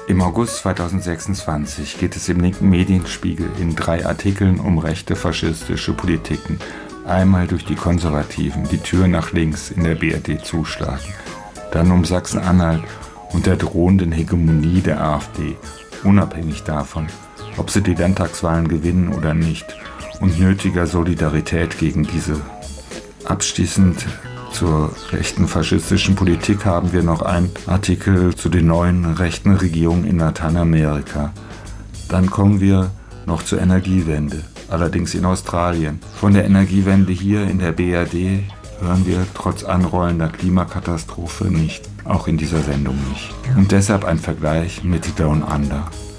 Im August 2026 geht es im linken Medienspiegel in 3 Artikeln um rechte faschistische Politiken. Einmal durch die Konservativen, die Tür nach links in der BRD zuschlagen. Dann um Sachsen-Anhalt und der drohenden Hegemonie der AfD, unabhängig davon, ob sie die Landtagswahlen gewinnen oder nicht, und nötiger Solidarität gegen diese. Abschließend zur rechten faschistischen Politik haben wir noch einen Artikel zu den neuen rechten Regierungen in Lateinamerika. Dann kommen wir noch zur Energiewende, allerdings in Australien. Von der Energiewende hier in der BRD hören wir trotz anrollender Klimakatastrophe nicht, auch in dieser Sendung nicht. Und deshalb ein Vergleich mit Down Under.